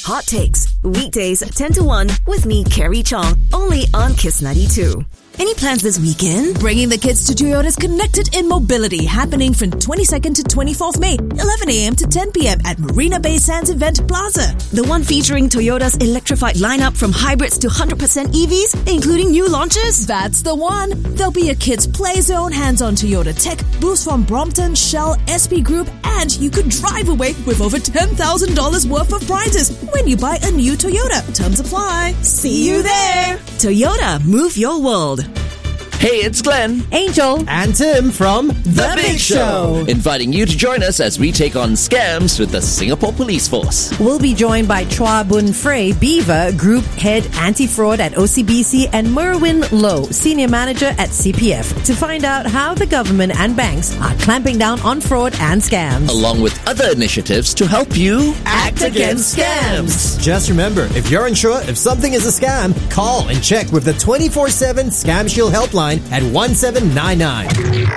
Hot Takes, weekdays 10 to 1 with me, Carrie Chong, only on Kiss 92. Any plans this weekend? Bringing the kids to Toyota's Connected in Mobility, happening from 22nd to 24th May, 11 a.m. to 10 p.m. at Marina Bay Sands Event Plaza. The one featuring Toyota's electrified lineup from hybrids to 100% EVs, including new launches? That's the one. There'll be a kids' play zone, hands-on Toyota tech, booths from Brompton, Shell, SP Group, and you could drive away with over $10,000 worth of prizes when you buy a new Toyota. Terms apply. See you there. Toyota, move your world. Hey, it's Glenn, Angel, and Tim from The Big Show, inviting you to join us as we take on scams with the Singapore Police Force. We'll be joined by Chua Boon Frey Beaver, Group Head Anti-Fraud at OCBC, and Merwin Low, Senior Manager at CPF, to find out how the government and banks are clamping down on fraud and scams. Along with other initiatives to help you act against scams. Just remember, if you're unsure if something is a scam, call and check with the 24/7 Scam Shield helpline at 1799.